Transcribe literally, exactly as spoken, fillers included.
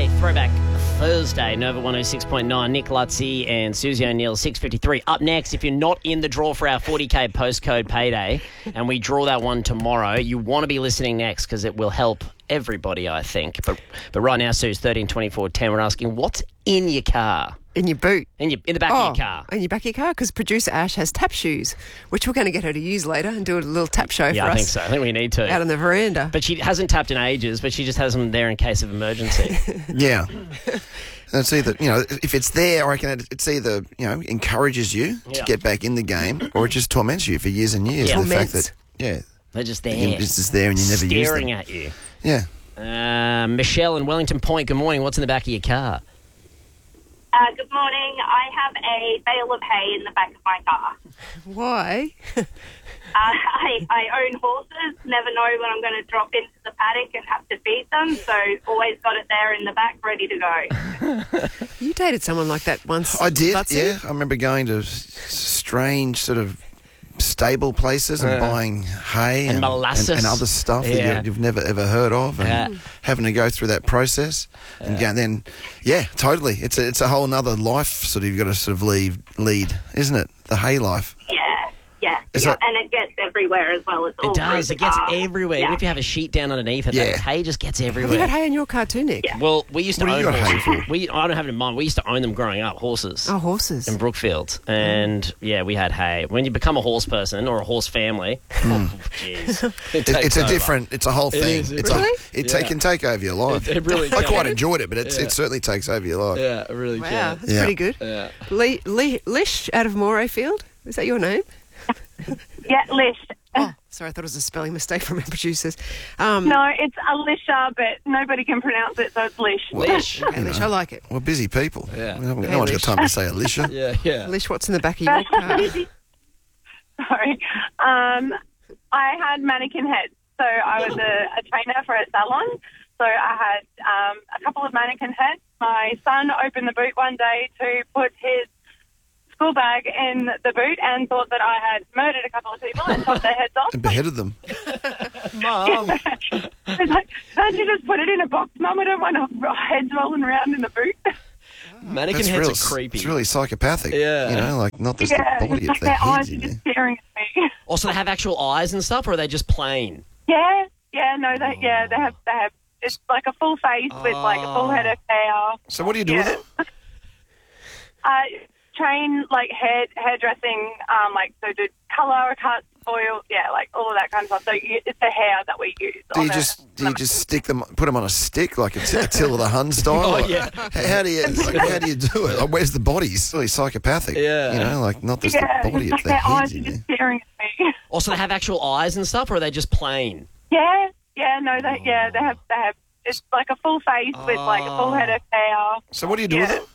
Throwback Thursday, Nova one oh six point nine. Nick Lutzy and Susie O'Neill, six fifty-three. Up next, if you're not in the draw for our forty K postcode payday, and we draw that one tomorrow, you want to be listening next because it will help everybody, I think. But but right now, Sue's thirteen twenty-four ten. We're asking, what's in your car? In your boot. In your in the back oh, of your car. In your back of your car, because producer Ash has tap shoes, which we're going to get her to use later and do a little tap show Yeah, for I us. think so. I think we need to. Out on the veranda. But she hasn't tapped in ages, but she just has them there in case of emergency. Yeah. It's either, you know, if it's there, I reckon it's either, you know, encourages you Yeah. to get back in the game, or it just torments you for years and years. Yeah. The fact Torments. that, yeah, They're just there. it's just there and you never use them. Staring at you. Yeah. Uh, Michelle in Wellington Point, good morning. What's in the back of your car? Uh, good morning. I have a bale of hay in the back of my car. Why? Uh, I, I own horses, never know when I'm going to drop into the paddock and have to feed them, so always got it there in the back ready to go. You dated someone like that once. I did, Lutzy? yeah. I remember going to s- strange sort of stable places and Yeah. buying hay And and, molasses. and, and other stuff Yeah. that you, you've never ever heard of, and Yeah. having to go through that process and go, then, yeah, totally. It's a, it's a whole other life sort of you've got to sort of lead, lead, isn't it? The hay life. Yeah, yeah. Is yeah. that- And it gets everywhere as well. It's all It does. through It the gets car. everywhere. Yeah. Even if you have a sheet down underneath it, Yeah. that hay just gets Have you everywhere. got hay in your car too, Nick? Yeah. Well, we used to What do own you got hay horses. for? We, I don't have it in mind. We used to own them growing up, horses. Oh, horses. In Brookfield. And, yeah, we had hay. When you become a horse person or a horse family, oh, jeez. It It, takes it's a over. different, it's a whole It thing. is, it it's really- a, it Yeah. ta- can take over your life. It- it really I can. quite enjoyed it, but it's, Yeah. it certainly takes over your life. Yeah, it really Wow, can. that's Yeah. pretty good. Yeah. Lee, Lee, Lish out of Morayfield. Is that your name? Yeah, Lish. Oh, sorry, I thought it was a spelling mistake from our producers. Um, No, it's Alicia, but nobody can pronounce it, so it's Lish. Lish. Okay, Lish, I like it. We're busy people. Yeah. We haven't- Hey, no one's Lish. got time to say Alicia. Yeah, yeah. Lish, what's in the back of your car? Sorry. Um, I had mannequin heads. So I was a, a trainer for a salon. So I had um, a couple of mannequin heads. My son opened the boot one day to put his school bag in the boot and thought that I had murdered a couple of people and chopped their heads off. And beheaded them. Mum. It's like, can't you just put it in a box, Mum? I don't want a heads rolling around in the boot. Mannequin That's heads real, are creepy. It's really psychopathic. Yeah. You know, like not just Yeah, the body, it's it's like the their eyes heads are in just there. staring at me. Also, they have actual eyes and stuff, or are they just plain? Yeah, yeah, no, they, yeah, they have, they have, it's like a full face with like a full head of hair. So what do you do Yeah. with it? Uh, train like hair hairdressing, um, like so do colour cuts, oil, yeah, like all of that kind of stuff. So you, it's the hair that we use. Do on you a- just do you just stick them, put them on a stick like a, t- a Till of the Hun style? Oh, Like, yeah. h- How do you like, how do you do it? Like, where's the bodies? It's really psychopathic. Yeah. You know, like not just yeah, the body, it's it's like the their heads eyes are in just there. staring at me. Also, they have actual eyes and stuff, or are they just plain? Yeah, yeah, no, they, yeah, they have, they have. It's like a full face with like a full head of hair. So what do you do with Yeah. it?